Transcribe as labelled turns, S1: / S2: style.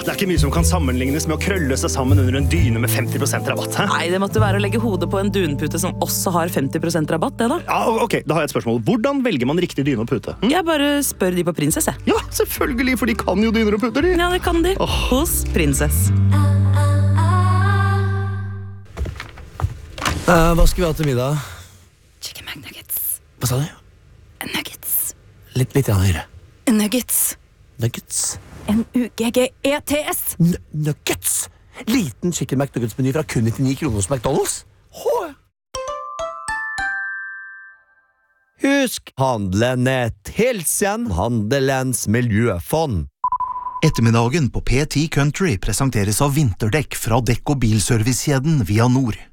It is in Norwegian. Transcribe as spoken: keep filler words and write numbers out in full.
S1: det er ikke mye som kan sammenlignes med å krølle seg sammen under en dyne med femti prosent rabatt. Hæ?
S2: Nei, det måtte være å legge hodet på en dunpute som også har femti prosent rabatt, det da.
S1: Ja, ok, da har jeg et spørsmål. Hvordan velger man riktig dyne og pute? Hm?
S2: Jeg bare spør de på Princess, jeg.
S1: Ja, selvfølgelig, for de kan jo dyner og puter, de.
S2: Ja, det kan de.
S1: Åh.
S2: Hos Princess.
S3: Uh, hva skal vi ha til middag?
S2: Chicken McNuggets.
S3: Hva sa du?
S2: Nuggets.
S3: Litt, litt høyere.
S2: Nuggets.
S3: Nuggets.
S2: N U G G E T S.
S3: N nuggets? Liten chicken McNuggets-meny fra kun nittini kroner hos McDonald's? Hå! Husk, handelen et hilsen, handelens miljøfond.
S4: Ettermiddagen på P ti Country presenteres av vinterdekk fra dekk- og bilservicekjeden Via Nord.